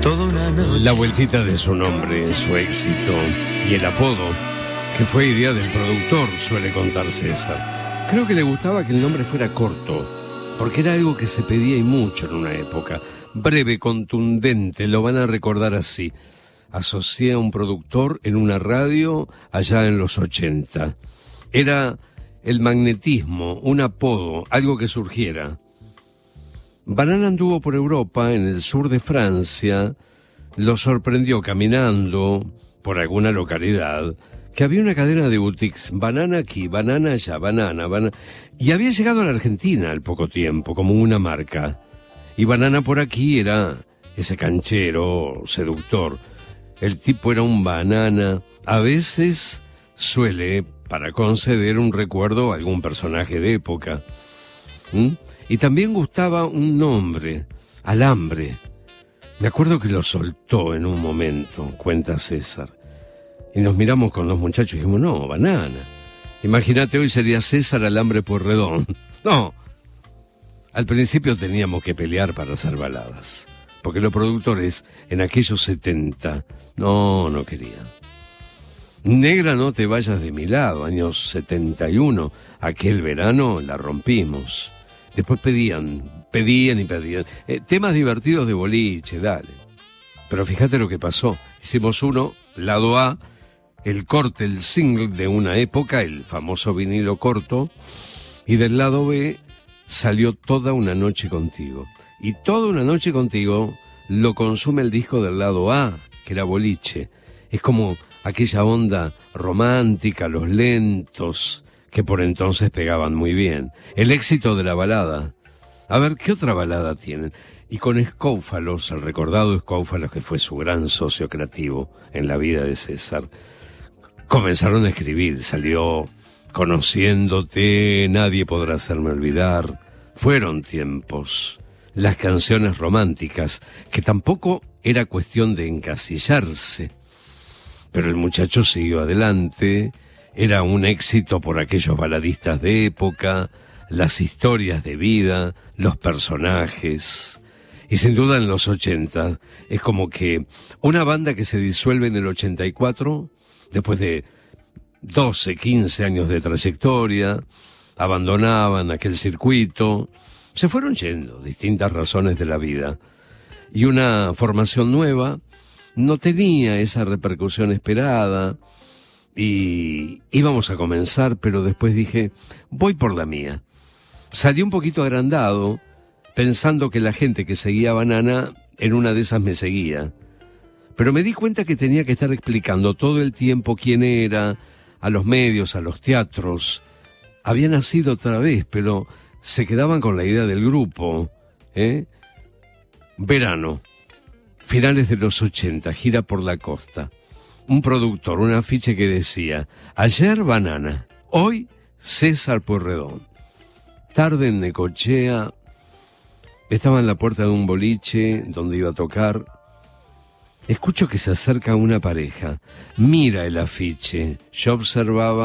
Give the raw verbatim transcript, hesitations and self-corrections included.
toda una noche. La vueltita de su nombre, su éxito y el apodo, que fue idea del productor, suele contar César. Creo que le gustaba que el nombre fuera corto, porque era algo que se pedía y mucho en una época. Breve, contundente, lo van a recordar así. Asocié a un productor en una radio allá en los ochenta. Era el magnetismo, un apodo, algo que surgiera. Banana anduvo por Europa, en el sur de Francia. Lo sorprendió caminando por alguna localidad que había una cadena de boutiques, Banana aquí, Banana allá, Banana, Banana, y había llegado a la Argentina al poco tiempo como una marca. Y Banana por aquí era ese canchero seductor. El tipo era un banana. A veces suele, para conceder un recuerdo a algún personaje de época. ¿Mm? Y también gustaba un nombre, Alambre. Me acuerdo que lo soltó en un momento, cuenta César. Y nos miramos con los muchachos y dijimos, no, Banana. Imagínate, hoy sería César Alambre Pueyrredón. No. Al principio teníamos que pelear para hacer baladas, porque los productores en aquellos setenta, no, no querían. Negra, no te vayas de mi lado, años setenta y uno, aquel verano la rompimos. Después pedían, pedían y pedían. Eh, temas divertidos de boliche, dale. Pero fíjate lo que pasó. Hicimos uno, lado A, el corte, el single de una época, el famoso vinilo corto, y del lado B salió Toda una noche contigo. Y Toda una noche contigo lo consume el disco del lado A, que era boliche. Es como aquella onda romántica, los lentos, que por entonces pegaban muy bien. El éxito de la balada. A ver, ¿qué otra balada tienen? Y con Escófalos, el recordado Escófalos, que fue su gran socio creativo en la vida de César, comenzaron a escribir. Salió Conociéndote, Nadie podrá hacerme olvidar. Fueron tiempos. Las canciones románticas, que tampoco era cuestión de encasillarse. Pero el muchacho siguió adelante. Era un éxito por aquellos baladistas de época, las historias de vida, los personajes. Y sin duda en los ochenta es como que una banda que se disuelve en el ochenta y cuatro, después de doce, quince años de trayectoria, abandonaban aquel circuito, se fueron yendo, distintas razones de la vida. Y una formación nueva no tenía esa repercusión esperada. Y íbamos a comenzar, pero después dije, voy por la mía. Salí un poquito agrandado, pensando que la gente que seguía a Banana, en una de esas me seguía. Pero me di cuenta que tenía que estar explicando todo el tiempo quién era, a los medios, a los teatros. Había nacido otra vez, pero se quedaban con la idea del grupo. ¿eh? Verano, finales de los ochenta, gira por la costa. Un productor, un afiche que decía, ayer Banana, hoy César Pueyrredón. Tarde en Necochea, estaba en la puerta de un boliche donde iba a tocar. Escucho que se acerca una pareja. Mira el afiche. Yo observaba